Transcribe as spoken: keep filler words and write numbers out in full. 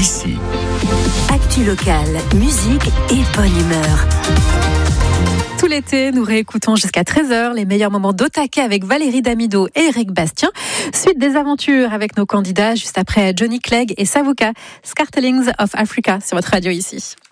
ici. Actu locale, musique et bonne humeur. Tout l'été, nous réécoutons jusqu'à treize heures les meilleurs moments d'Otake avec Valérie Damido et Eric Bastien. Suite des aventures avec nos candidats juste après Johnny Clegg et Savuka, Scartelings of Africa sur votre radio ici.